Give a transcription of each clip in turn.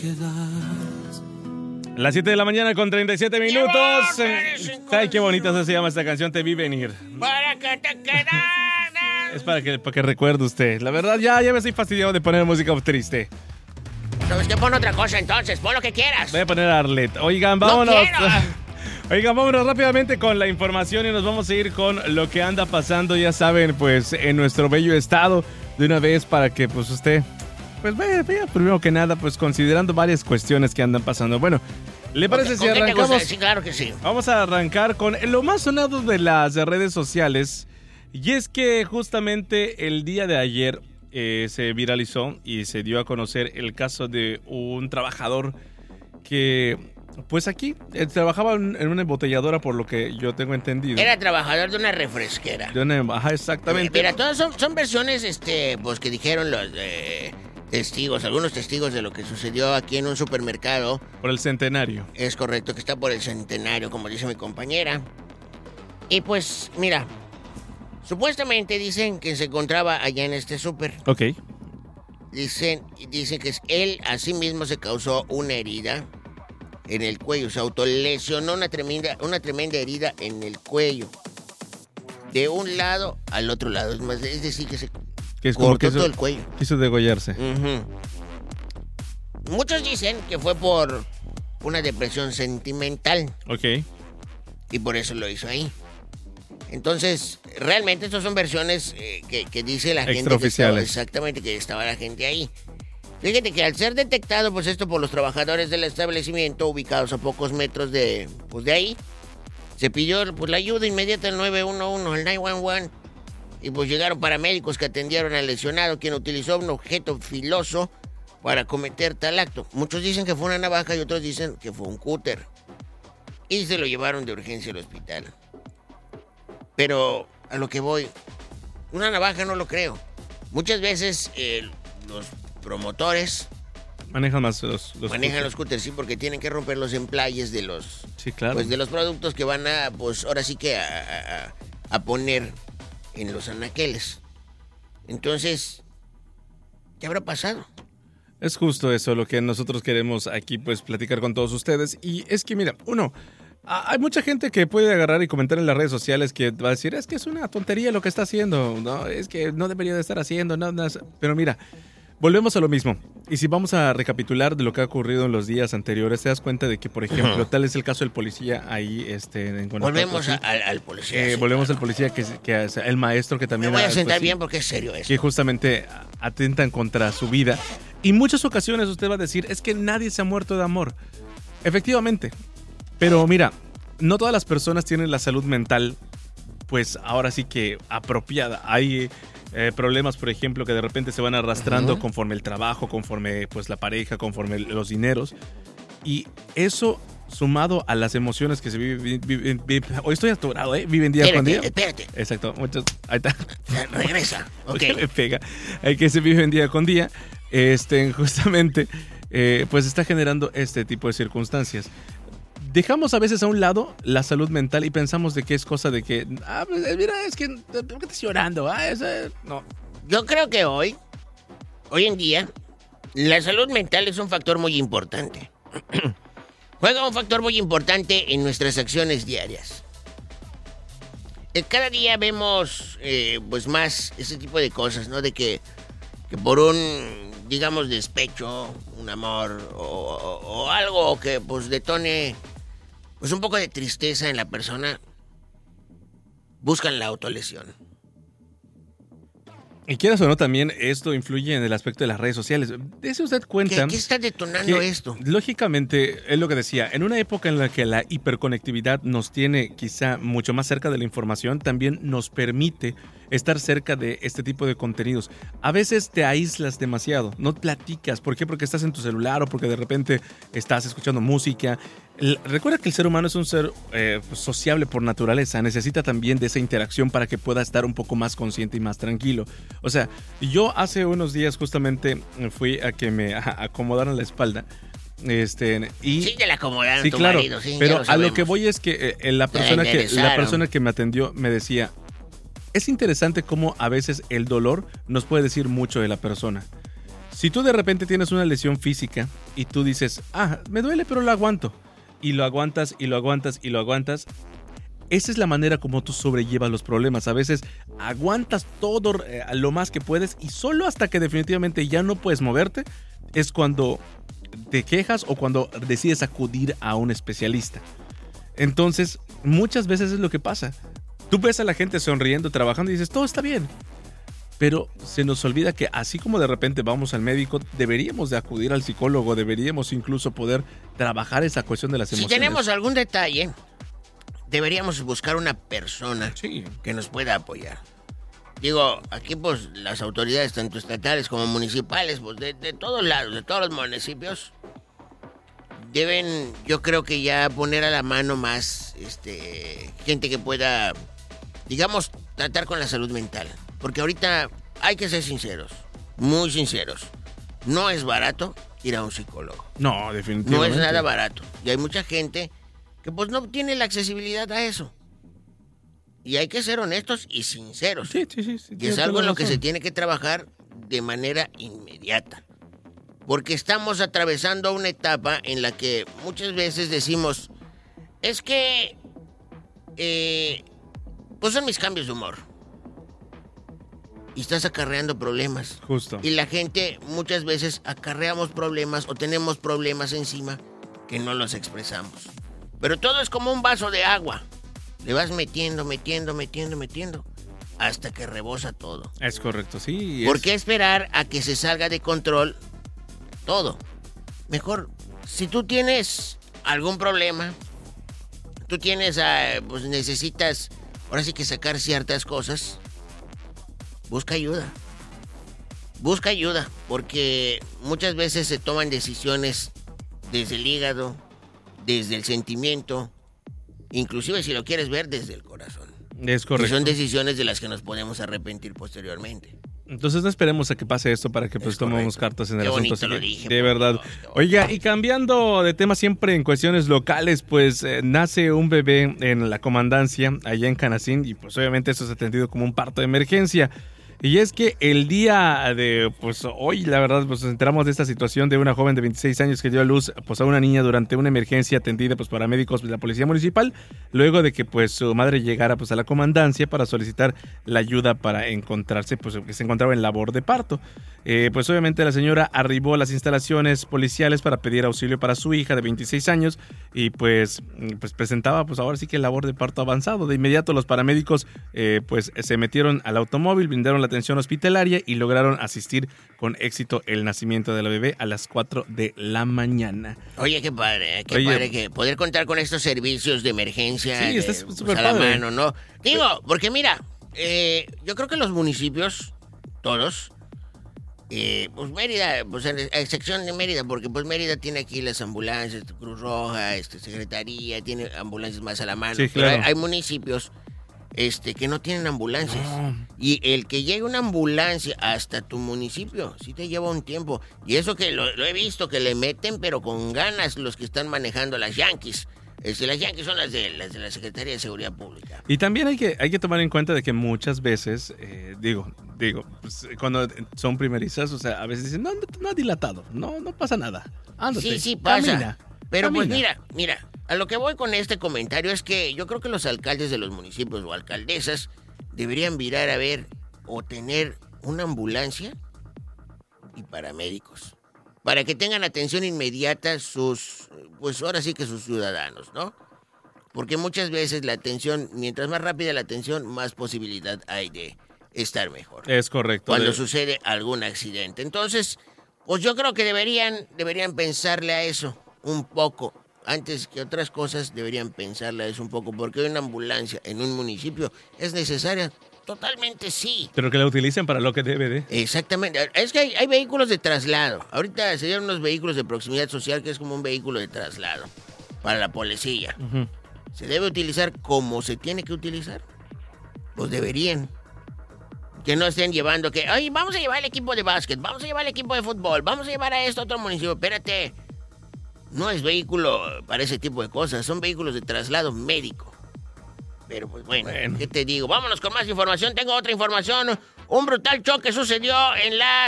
Las 7 de la mañana con 37 minutos. Ay, qué bonita se llama esta canción, Te vi venir. Para que te quedaras. Es para que recuerde usted. La verdad, ya me estoy fastidiado de poner música triste. ¿Sabes qué? Pon otra cosa entonces, pon lo que quieras. Voy a poner a Arlet. Oigan, vámonos. No quiero. Oigan, vámonos rápidamente con la información y nos vamos a ir con lo que anda pasando, ya saben, pues en nuestro bello estado, de una vez para que pues usted, pues vea primero que nada, pues considerando varias cuestiones que andan pasando. Bueno, ¿le parece si arrancamos? Sí, claro que sí. Vamos a arrancar con lo más sonado de las redes sociales, y es que justamente el día de ayer se viralizó y se dio a conocer el caso de un trabajador que... Pues aquí trabajaba en una embotelladora, por lo que yo tengo entendido. Era trabajador de una refresquera. Ajá, exactamente. Mira, todas son versiones pues que dijeron los testigos, algunos testigos de lo que sucedió aquí en un supermercado. Por el Centenario. Es correcto, que está por el Centenario, como dice mi compañera. Y pues, mira, supuestamente dicen que se encontraba allá en este súper. Ok. Dicen que él a sí mismo se causó una herida en el cuello, se autolesionó una tremenda herida en el cuello, de un lado al otro lado, es decir, que se cortó todo el cuello. Quiso degollarse. Uh-huh. Muchos dicen que fue por una depresión sentimental. Ok. Y por eso lo hizo ahí. Entonces, realmente estas son versiones que dice la gente. Extraoficiales. Exactamente, que estaba la gente ahí. Fíjate que al ser detectado, pues esto por los trabajadores del establecimiento ubicados a pocos metros de ahí, se pidió pues la ayuda inmediata al 911, al 911, y pues llegaron paramédicos que atendieron al lesionado, quien utilizó un objeto filoso para cometer tal acto. Muchos dicen que fue una navaja y otros dicen que fue un cúter. Y se lo llevaron de urgencia al hospital. Pero a lo que voy, una navaja no lo creo. Muchas veces los promotores manejan más los scooters, sí, porque tienen que romper los emplayes de los, sí, claro, pues de los productos que van a, pues ahora sí que a poner en los anaqueles. Entonces, ¿qué habrá pasado? Es justo eso lo que nosotros queremos aquí, pues platicar con todos ustedes. Y es que mira, hay mucha gente que puede agarrar y comentar en las redes sociales que va a decir, es que es una tontería lo que está haciendo, no, es que no debería de estar haciendo, no. Pero mira, volvemos a lo mismo. Y si vamos a recapitular de lo que ha ocurrido en los días anteriores, te das cuenta de que, por ejemplo, tal es el caso del policía ahí en Guanajuato. Volvemos al policía. Sí, volvemos al policía, que el maestro que también... Me voy a sentar bien porque es serio eso. Que justamente atentan contra su vida. Y muchas ocasiones usted va a decir, es que nadie se ha muerto de amor. Efectivamente. Pero mira, no todas las personas tienen la salud mental, pues ahora sí que apropiada. Hay... problemas, por ejemplo, que de repente se van arrastrando conforme el trabajo, conforme pues la pareja, conforme los dineros. Y eso sumado a las emociones que se viven hoy estoy atorado, viven día con día. Espérate. Exacto, ahí está. Regresa, ok. Me pega. Que se viven día con día, justamente, pues está generando este tipo de circunstancias. Dejamos a veces a un lado la salud mental y pensamos de que es cosa de que, pues, mira, es que, ¿por qué estás llorando? No. Yo creo que hoy en día, la salud mental es un factor muy importante. Juega un factor muy importante en nuestras acciones diarias. Cada día vemos, pues, más ese tipo de cosas, ¿no? De que por un, digamos, despecho, un amor o algo que, pues, detone... pues un poco de tristeza en la persona, buscan la autolesión. Y quieras o no, también esto influye en el aspecto de las redes sociales. Dese usted cuenta... ¿Qué está detonando esto? Lógicamente, es lo que decía, en una época en la que la hiperconectividad nos tiene quizá mucho más cerca de la información, también nos permite estar cerca de este tipo de contenidos. A veces te aíslas demasiado, no platicas. ¿Por qué? Porque estás en tu celular o porque de repente estás escuchando música. Recuerda que el ser humano es un ser sociable por naturaleza. Necesita también de esa interacción para que pueda estar un poco más consciente y más tranquilo. O sea, yo hace unos días justamente fui a que me acomodaran la espalda. Sí, te la acomodaron, sí, tu claro, marido, sí, pero a lo que voy es que la persona que me atendió me decía, es interesante cómo a veces el dolor nos puede decir mucho de la persona. Si tú de repente tienes una lesión física y tú dices, me duele pero lo aguanto, y lo aguantas y lo aguantas y lo aguantas, esa es la manera como tú sobrellevas los problemas. A veces aguantas todo lo más que puedes y solo hasta que definitivamente ya no puedes moverte es cuando te quejas o cuando decides acudir a un especialista. Entonces, muchas veces es lo que pasa. Tú ves a la gente sonriendo, trabajando y dices, todo está bien. Pero se nos olvida que así como de repente vamos al médico, deberíamos de acudir al psicólogo, deberíamos incluso poder trabajar esa cuestión de las emociones. Si tenemos algún detalle, deberíamos buscar una persona que nos pueda apoyar. Digo, aquí pues las autoridades, tanto estatales como municipales, pues de todos lados, de todos los municipios, deben, yo creo que ya poner a la mano más gente que pueda, digamos, tratar con la salud mental. Porque ahorita hay que ser sinceros, muy sinceros. No es barato ir a un psicólogo. No, definitivamente. No es nada barato. Y hay mucha gente que pues no tiene la accesibilidad a eso. Y hay que ser honestos y sinceros. Sí. Y es algo en lo que se tiene que trabajar de manera inmediata. Porque estamos atravesando una etapa en la que muchas veces decimos, es que, pues son mis cambios de humor. Y estás acarreando problemas. Justo. Y la gente muchas veces acarreamos problemas o tenemos problemas encima que no los expresamos. Pero todo es como un vaso de agua. Le vas metiendo, hasta que rebosa todo. Es correcto, sí. ¿Por qué esperar a que se salga de control todo? Mejor, si tú tienes algún problema, tú tienes, pues necesitas, ahora sí que sacar ciertas cosas, busca ayuda. Busca ayuda, porque muchas veces se toman decisiones desde el hígado, desde el sentimiento, inclusive si lo quieres ver desde el corazón. Es correcto. Y son decisiones de las que nos podemos arrepentir posteriormente. Entonces no esperemos a que pase esto para que pues tomemos cartas en el asunto. Bonito lo dije, de verdad. Oiga, y cambiando de tema siempre en cuestiones locales, pues nace un bebé en la comandancia allá en Canacín y pues obviamente eso es atendido como un parto de emergencia. Y es que el día de, pues hoy, la verdad, pues nos enteramos de esta situación de una joven de 26 años que dio a luz pues a una niña durante una emergencia atendida pues para médicos de la Policía Municipal, luego de que pues su madre llegara pues a la comandancia para solicitar la ayuda para encontrarse, pues que se encontraba en labor de parto. Pues obviamente la señora arribó a las instalaciones policiales para pedir auxilio para su hija de 26 años y pues presentaba pues ahora sí que labor de parto avanzado. De inmediato los paramédicos pues se metieron al automóvil, brindaron la atención hospitalaria y lograron asistir con éxito el nacimiento de la bebé a las 4 de la mañana. Oye, qué padre que poder contar con estos servicios de emergencia. Sí, está súper a la mano, ¿no? Digo, porque mira, yo creo que los municipios, todos, pues Mérida, pues a excepción de Mérida, porque pues Mérida tiene aquí las ambulancias, Cruz Roja, Secretaría, tiene ambulancias más a la mano. Sí, claro. Pero hay municipios que no tienen ambulancias. Y el que llegue una ambulancia hasta tu municipio, sí te lleva un tiempo. Y eso que lo he visto, que le meten, pero con ganas los que están manejando las Yankees. Las Yankees son las de la Secretaría de Seguridad Pública. Y también hay que tomar en cuenta de que muchas veces, pues, cuando son primerizas, o sea, a veces dicen, no ha dilatado, no pasa nada. Ándate, sí pasa. Camina. Pero pues mira, a lo que voy con este comentario es que yo creo que los alcaldes de los municipios o alcaldesas deberían virar a ver o tener una ambulancia y paramédicos para que tengan atención inmediata pues ahora sí que sus ciudadanos, ¿no? Porque muchas veces la atención, mientras más rápida la atención, más posibilidad hay de estar mejor. Es correcto. Cuando sucede algún accidente. Entonces, pues yo creo que deberían pensarle a eso un poco. Antes que otras cosas, deberían pensarle a eso un poco. Porque una ambulancia en un municipio es necesaria. Totalmente sí. Pero que la utilicen para lo que debe de. Exactamente. Es que hay vehículos de traslado. Ahorita se llaman unos vehículos de proximidad social, que es como un vehículo de traslado para la policía. Uh-huh. ¿Se debe utilizar como se tiene que utilizar? Pues deberían. Que no estén llevando que, oye, vamos a llevar el equipo de básquet, vamos a llevar el equipo de fútbol, vamos a llevar a esto a otro municipio. Espérate. No es vehículo para ese tipo de cosas, son vehículos de traslado médico. Pero pues bueno, ¿qué te digo? Vámonos con más información. Tengo otra información. Un brutal choque sucedió en la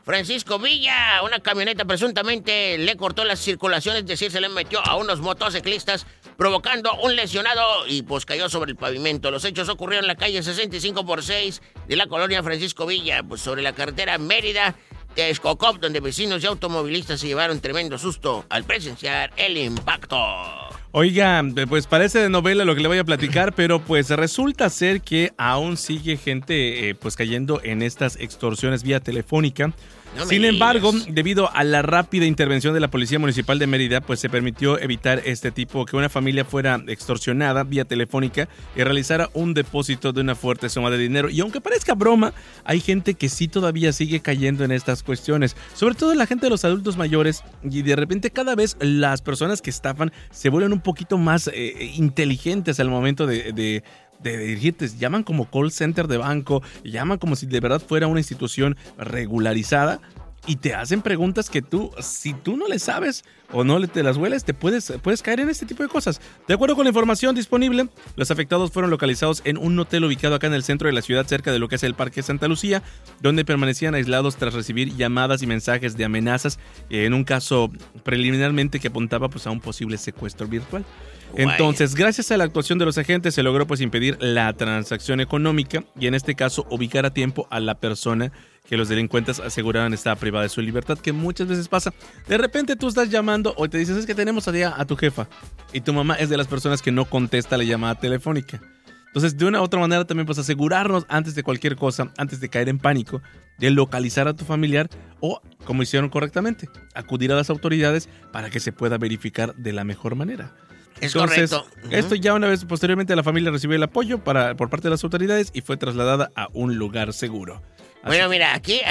Francisco Villa, una camioneta presuntamente le cortó las circulaciones, es decir, se le metió a unos motociclistas, provocando un lesionado y pues cayó sobre el pavimento. Los hechos ocurrieron en la calle 65x6 de la colonia Francisco Villa, pues sobre la carretera Mérida de Escocop, donde vecinos y automovilistas se llevaron tremendo susto al presenciar el impacto. Oiga, pues parece de novela lo que le voy a platicar, pero pues resulta ser que aún sigue gente pues cayendo en estas extorsiones vía telefónica. Sin embargo, debido a la rápida intervención de la Policía Municipal de Mérida, pues se permitió evitar que una familia fuera extorsionada vía telefónica y realizara un depósito de una fuerte suma de dinero. Y aunque parezca broma, hay gente que sí todavía sigue cayendo en estas cuestiones, sobre todo la gente de los adultos mayores, y de repente cada vez las personas que estafan se vuelven un poquito más inteligentes al momento de dirigirte. Llaman como call center de banco, llaman como si de verdad fuera una institución regularizada y te hacen preguntas que si tú no le sabes o no te las hueles, te puedes caer en este tipo de cosas. De acuerdo con la información disponible, los afectados fueron localizados en un hotel ubicado acá en el centro de la ciudad, cerca de lo que es el Parque Santa Lucía, donde permanecían aislados tras recibir llamadas y mensajes de amenazas, en un caso preliminarmente que apuntaba pues a un posible secuestro virtual. Entonces, gracias a la actuación de los agentes se logró pues impedir la transacción económica y en este caso ubicar a tiempo a la persona que los delincuentes aseguraban estaba privada de su libertad, que muchas veces pasa. De repente tú estás llamando o te dices, es que tenemos a tu jefa, y tu mamá es de las personas que no contesta la llamada telefónica. Entonces, de una u otra manera también pues asegurarnos antes de cualquier cosa, antes de caer en pánico, de localizar a tu familiar o, como hicieron correctamente, acudir a las autoridades para que se pueda verificar de la mejor manera. Entonces, correcto. Esto ya una vez posteriormente la familia recibió el apoyo por parte de las autoridades y fue trasladada a un lugar seguro. Bueno, mira, aquí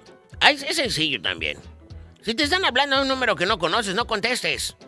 es sencillo también. Si te están hablando de un número que no conoces, no contestes.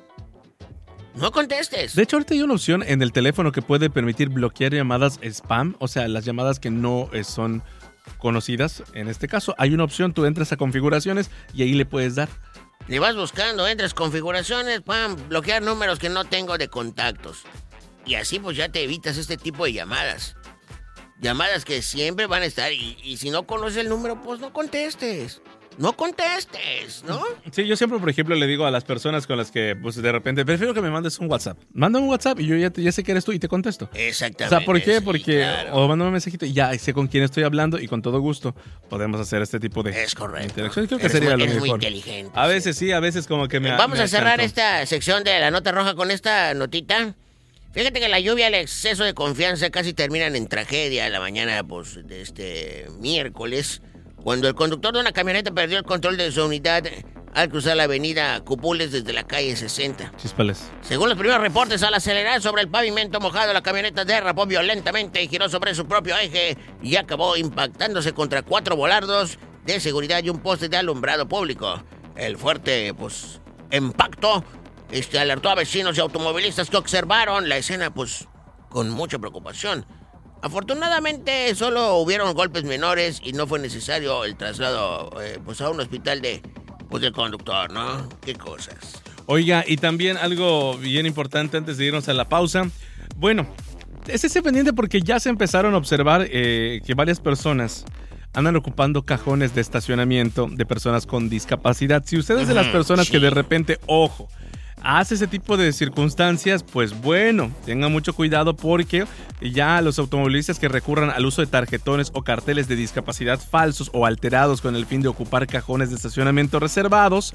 No contestes. De hecho, ahorita hay una opción en el teléfono que puede permitir bloquear llamadas spam, o sea, las llamadas que no son conocidas. En este caso, hay una opción, tú entras a configuraciones y ahí le puedes dar. Le vas buscando, entras configuraciones, bloquear números que no tengo de contactos. Y así pues ya te evitas este tipo de llamadas. Llamadas que siempre van a estar y si no conoces el número, pues no contestes. No contestes, ¿no? Sí, yo siempre, por ejemplo, le digo a las personas con las que, pues, de repente, prefiero que me mandes un WhatsApp. Mándame un WhatsApp y yo ya sé que eres tú y te contesto. Exactamente. O sea, ¿por qué? Sí, Porque, claro. o mándame un mensajito y ya sé con quién estoy hablando y con todo gusto podemos hacer este tipo de Es correcto. interacciones. Creo que sería lo mejor. Muy inteligente. A veces sí, a veces como que me Vamos me a cerrar asalto. esta sección de la nota roja con esta notita. Fíjate que la lluvia y el exceso de confianza casi terminan en tragedia la mañana pues, de este miércoles, cuando el conductor de una camioneta perdió el control de su unidad al cruzar la avenida Cupules desde la calle 60. Chispales. Según los primeros reportes, al acelerar sobre el pavimento mojado, la camioneta derrapó violentamente y giró sobre su propio eje y acabó impactándose contra 4 volardos de seguridad y un poste de alumbrado público. El fuerte impacto alertó a vecinos y automovilistas que observaron la escena con mucha preocupación. Afortunadamente solo hubieron golpes menores y no fue necesario el traslado a un hospital del conductor, ¿no? Qué cosas. Oiga, y también algo bien importante antes de irnos a la pausa. Bueno, estése pendiente porque ya se empezaron a observar que varias personas andan ocupando cajones de estacionamiento de personas con discapacidad. Si usted es de las personas que de repente, ojo, hace ese tipo de circunstancias, pues bueno, tengan mucho cuidado porque ya los automovilistas que recurran al uso de tarjetones o carteles de discapacidad falsos o alterados con el fin de ocupar cajones de estacionamiento reservados,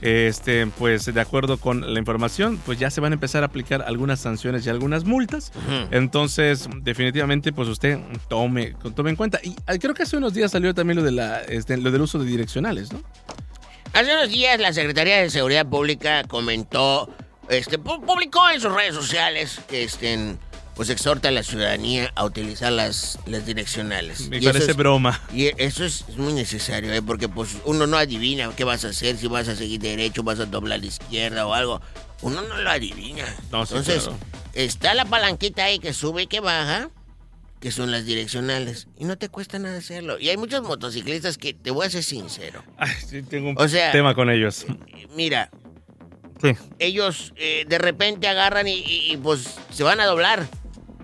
pues de acuerdo con la información, pues ya se van a empezar a aplicar algunas sanciones y algunas multas. Entonces, definitivamente, pues usted tome en cuenta. Y creo que hace unos días salió también lo del uso de direccionales, ¿no? Hace unos días la Secretaría de Seguridad Pública comentó, publicó en sus redes sociales que exhorta a la ciudadanía a utilizar las direccionales. Me parece broma. Y eso es muy necesario, porque uno no adivina qué vas a hacer, si vas a seguir derecho, vas a doblar a la izquierda o algo. Uno no lo adivina. No, sí, entonces, claro. Está la palanquita ahí que sube y que baja, que son las direccionales, y no te cuesta nada hacerlo. Y hay muchos motociclistas que, te voy a ser sincero. Ay, sí, tengo un tema con ellos. Mira, Sí. ellos de repente agarran y se van a doblar.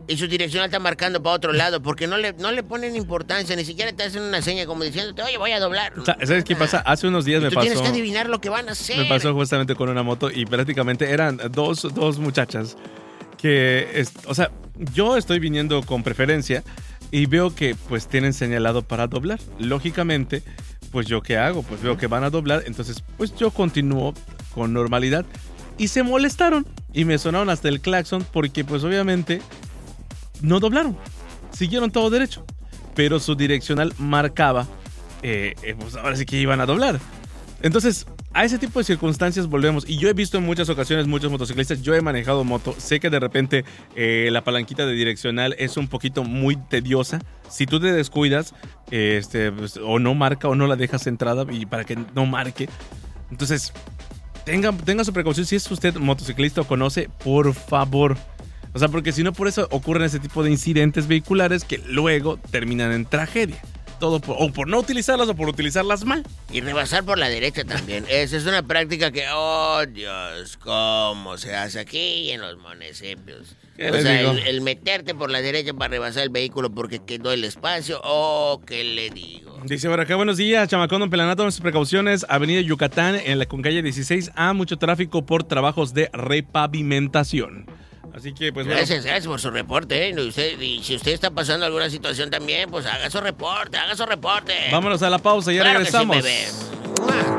y su direccional está marcando para otro lado, porque no le ponen importancia, ni siquiera te hacen una seña como diciéndote, oye, voy a doblar. ¿Sabes qué pasa? Hace unos días me pasó... Tienes que adivinar lo que van a hacer. Me pasó justamente con una moto y prácticamente eran dos muchachas que, o sea, yo estoy viniendo con preferencia y veo que pues tienen señalado para doblar. Lógicamente, pues yo ¿qué hago? Pues veo que van a doblar, entonces pues yo continúo con normalidad y se molestaron y me sonaron hasta el claxon porque pues obviamente no doblaron, siguieron todo derecho, pero su direccional marcaba, pues ahora sí que iban a doblar. Entonces, a ese tipo de circunstancias volvemos. Y yo he visto en muchas ocasiones muchos motociclistas, yo he manejado moto, sé que de repente la palanquita de direccional es un poquito muy tediosa. Si tú te descuidas, pues, o no marca o no la dejas entrada y para que no marque. Entonces, tenga su precaución. Si es usted motociclista o conoce, por favor. O sea, porque si no, por eso ocurren ese tipo de incidentes vehiculares que luego terminan en tragedia. Todo por no utilizarlas o por utilizarlas mal. Y rebasar por la derecha también. Esa es una práctica que, oh Dios, cómo se hace aquí en los municipios. O sea, el meterte por la derecha para rebasar el vehículo porque quedó el espacio, oh, ¿qué le digo? Dice por acá, buenos días, chamacón, don Pelanato, nuestras precauciones, Avenida Yucatán, con calle 16A, mucho tráfico por trabajos de repavimentación. Así que, pues bueno. Gracias por su reporte, y si usted está pasando alguna situación también, pues haga su reporte. Vámonos a la pausa, ya regresamos. Que sí, bebé.